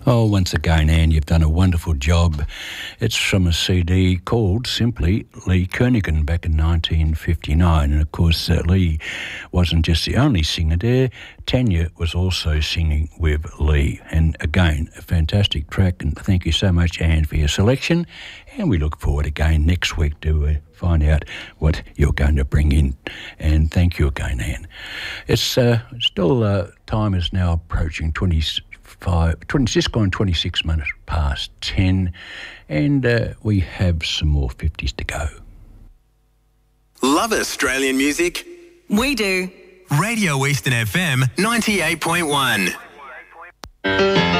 Oh, once again, Anne, you've done a wonderful job. It's from a CD called simply Lee Kernaghan back in 1959. And of course, Lee wasn't just the only singer there. Tanya was also singing with Lee. And again, a fantastic track. And thank you so much, Anne, for your selection. And we look forward again next week to find out what you're going to bring in. And thank you again, Anne. It's still, time is now approaching 26 minutes past 10, and we have some more 50s to go. Love Australian music? We do. Radio Eastern FM 98.1.